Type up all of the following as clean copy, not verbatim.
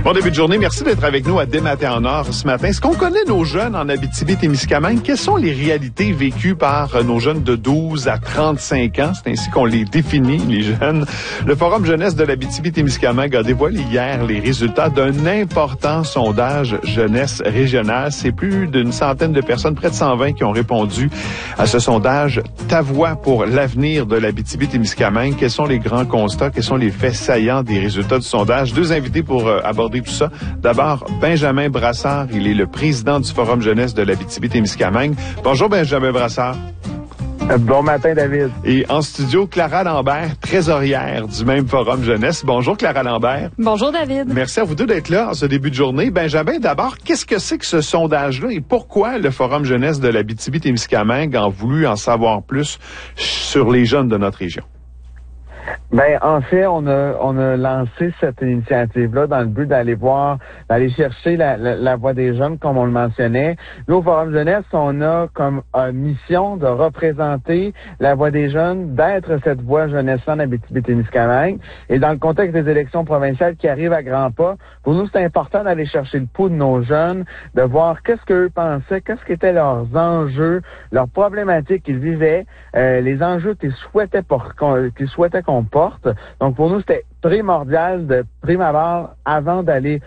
Bon début de journée. Merci d'être avec nous à Dès Matin en Or ce matin. Est-ce qu'on connaît nos jeunes en Abitibi-Témiscamingue? Quelles sont les réalités vécues par nos jeunes de 12 à 35 ans? C'est ainsi qu'on les définit, les jeunes. Le Forum jeunesse de l'Abitibi-Témiscamingue a dévoilé hier les résultats d'un important sondage jeunesse régional. C'est plus d'une centaine de personnes, près de 120, qui ont répondu à ce sondage. Ta voix pour l'avenir de l'Abitibi-Témiscamingue. Quels sont les grands constats? Quels sont les faits saillants des résultats du sondage? Deux invités pour aborder tout ça. D'abord, Benjamin Brassard. Il est le président du Forum jeunesse de l'Abitibi-Témiscamingue. Bonjour, Benjamin Brassard. Bon matin, David. Et en studio, Clara Lambert, trésorière du même Forum jeunesse. Bonjour, Clara Lambert. Bonjour, David. Merci à vous deux d'être là en ce début de journée. Benjamin, d'abord, qu'est-ce que c'est que ce sondage-là et pourquoi le Forum jeunesse de l'Abitibi-Témiscamingue a voulu en savoir plus sur les jeunes de notre région? Ben, en fait, on a lancé cette initiative-là dans le but d'aller chercher la voix des jeunes, comme on le mentionnait. Nous, au Forum Jeunesse, on a comme mission de représenter la voix des jeunes, d'être cette voix jeunesse en Abitibi-Témiscamingue. Et dans le contexte des élections provinciales qui arrivent à grands pas, pour nous, c'est important d'aller chercher le pouls de nos jeunes, de voir qu'est-ce qu'eux pensaient, qu'est-ce qu'étaient leurs enjeux, leurs problématiques qu'ils vivaient, les enjeux qu'ils souhaitaient qu'on porte. Donc, pour nous, c'était primordial de prime abord, avant d'aller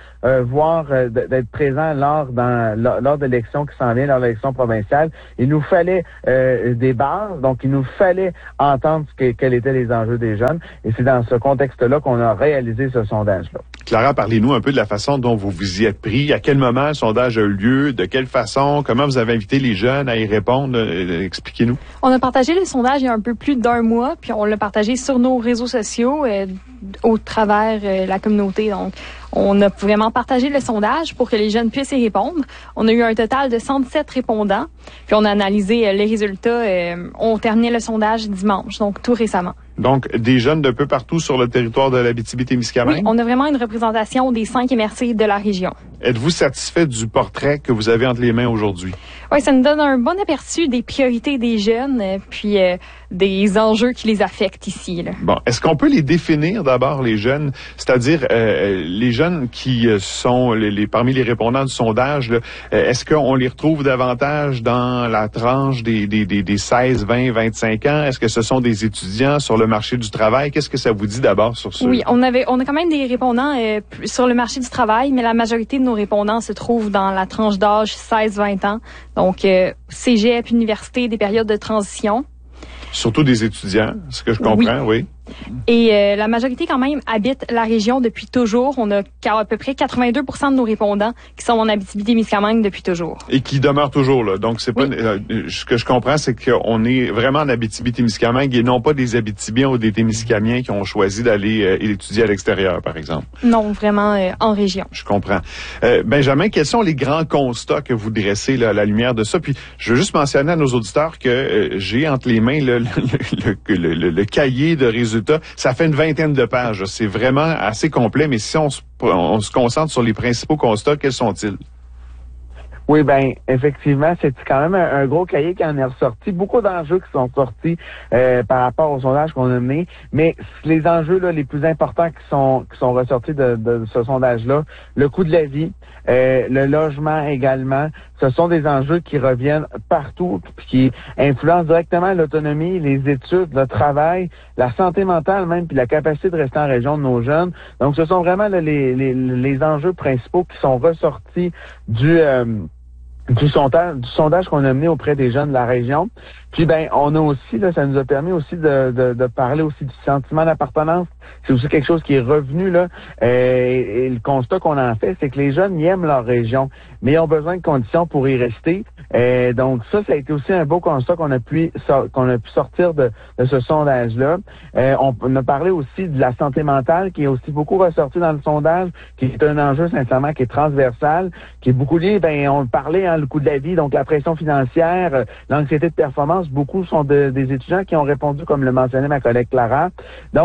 d'être présent lors de l'élection qui s'en vient, lors de l'élection provinciale. Il nous fallait des bases, donc il nous fallait entendre quels étaient les enjeux des jeunes. Et c'est dans ce contexte-là qu'on a réalisé ce sondage-là. Clara, parlez-nous un peu de la façon dont vous vous y êtes pris. À quel moment le sondage a eu lieu? De quelle façon? Comment vous avez invité les jeunes à y répondre? Expliquez-nous. On a partagé le sondage il y a un peu plus d'1 mois, puis on l'a partagé sur nos réseaux sociaux au travers la communauté. Donc, on a vraiment partagé le sondage pour que les jeunes puissent y répondre. On a eu un total de 117 répondants, puis on a analysé les résultats. On terminait le sondage dimanche, donc tout récemment. Donc, des jeunes de peu partout sur le territoire de l'Abitibi-Témiscamingue? Oui, on a vraiment une représentation des 5 MRC de la région. Êtes-vous satisfait du portrait que vous avez entre les mains aujourd'hui? Oui, ça nous donne un bon aperçu des priorités des jeunes, puis des enjeux qui les affectent ici, là. Bon, est-ce qu'on peut les définir d'abord, les jeunes? C'est-à-dire, les jeunes qui sont parmi les répondants du sondage, là, est-ce qu'on les retrouve davantage dans la tranche des 16, 20, 25 ans? Est-ce que ce sont des étudiants sur le marché du travail? Qu'est-ce que ça vous dit d'abord sur ça? Oui, on a quand même des répondants sur le marché du travail, mais la majorité de nos répondants se trouvent dans la tranche d'âge 16-20 ans. Donc, cégep, université, des périodes de transition. Surtout des étudiants, ce que je comprends, oui. Et la majorité, quand même, habite la région depuis toujours. On a à peu près 82% de nos répondants qui sont en Abitibi-Témiscamingue depuis toujours. Et qui demeurent toujours là. Donc, c'est pas ce que je comprends, c'est qu'on est vraiment en Abitibi-Témiscamingue et non pas des Abitibiens ou des Témiscamiens qui ont choisi d'aller étudier à l'extérieur, par exemple. Non, vraiment en région. Je comprends. Benjamin, quels sont les grands constats que vous dressez là, à la lumière de ça? Puis, je veux juste mentionner à nos auditeurs que j'ai entre les mains le cahier de résultats. Ça fait une 20aine de pages. C'est vraiment assez complet, mais si on se concentre sur les principaux constats, quels sont-ils? Oui, ben effectivement, c'est quand même un gros cahier qui en est ressorti. Beaucoup d'enjeux qui sont sortis par rapport au sondage qu'on a mené, mais les enjeux là, les plus importants qui sont ressortis de ce sondage-là, le coût de la vie, le logement également, ce sont des enjeux qui reviennent partout, qui influencent directement l'autonomie, les études, le travail, la santé mentale même, puis la capacité de rester en région de nos jeunes. Donc, ce sont vraiment là, les enjeux principaux qui sont ressortis du sondage qu'on a mené auprès des jeunes de la région. Puis ben, on a aussi, là, ça nous a permis aussi de parler aussi du sentiment d'appartenance. C'est aussi quelque chose qui est revenu, là. Et le constat qu'on en fait, c'est que les jeunes y aiment leur région, mais ils ont besoin de conditions pour y rester. Donc ça a été aussi un beau constat qu'on a pu sortir de ce sondage-là. On a parlé aussi de la santé mentale, qui est aussi beaucoup ressorti dans le sondage, qui est un enjeu, sincèrement, qui est transversal, qui est beaucoup lié, on parlait, le coût de la vie, donc la pression financière, l'anxiété de performance. Beaucoup sont des étudiants qui ont répondu, comme le mentionnait ma collègue Clara. Donc,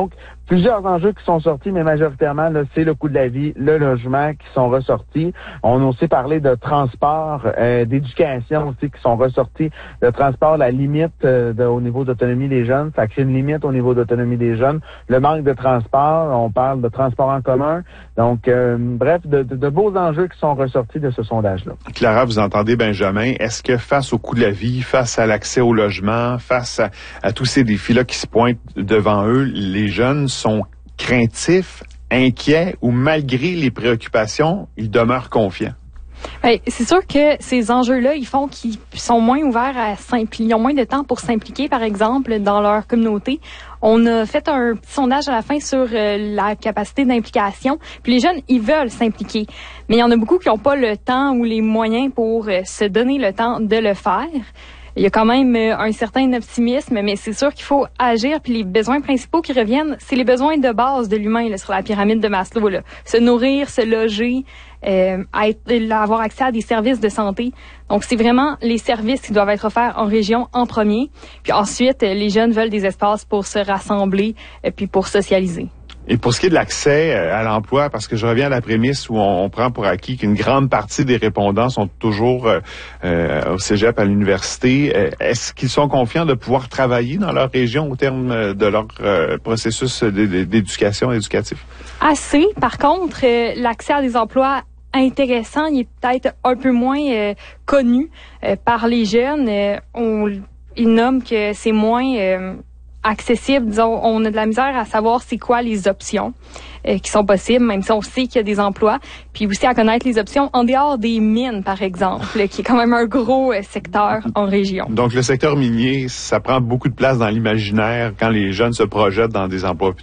plusieurs enjeux qui sont sortis, mais majoritairement, là, c'est le coût de la vie, le logement qui sont ressortis. On a aussi parlé de transport, d'éducation aussi qui sont ressortis. Le transport, la limite au niveau d'autonomie des jeunes, ça crée une limite au niveau d'autonomie des jeunes. Le manque de transport, on parle de transport en commun. Donc, bref, de beaux enjeux qui sont ressortis de ce sondage-là. Clara, vous entendez Benjamin, est-ce que face au coût de la vie, face à l'accès au logement, face à tous ces défis-là qui se pointent devant eux, les jeunes sont craintifs, inquiets ou malgré les préoccupations, ils demeurent confiants? Bien, c'est sûr que ces enjeux-là, ils font qu'ils sont moins ouverts ils ont moins de temps pour s'impliquer, par exemple, dans leur communauté. On a fait un petit sondage à la fin sur la capacité d'implication. Puis les jeunes, ils veulent s'impliquer. Mais il y en a beaucoup qui n'ont pas le temps ou les moyens pour se donner le temps de le faire. Il y a quand même un certain optimisme, mais c'est sûr qu'il faut agir. Puis les besoins principaux qui reviennent, c'est les besoins de base de l'humain là, sur la pyramide de Maslow. Là. Se nourrir, se loger, avoir accès à des services de santé. Donc, c'est vraiment les services qui doivent être offerts en région en premier. Puis ensuite, les jeunes veulent des espaces pour se rassembler puis pour socialiser. Et pour ce qui est de l'accès à l'emploi, parce que je reviens à la prémisse où on prend pour acquis qu'une grande partie des répondants sont toujours au cégep, à l'université, est-ce qu'ils sont confiants de pouvoir travailler dans leur région au terme de leur processus d'éducation éducatif? Assez. Par contre, l'accès à des emplois intéressants, il est peut-être un peu moins connu par les jeunes. Ils nomment que c'est moins accessible, disons, on a de la misère à savoir c'est quoi les options qui sont possibles, même si on sait qu'il y a des emplois, puis aussi à connaître les options en dehors des mines, par exemple, qui est quand même un gros secteur en région. Donc le secteur minier, ça prend beaucoup de place dans l'imaginaire quand les jeunes se projettent dans des emplois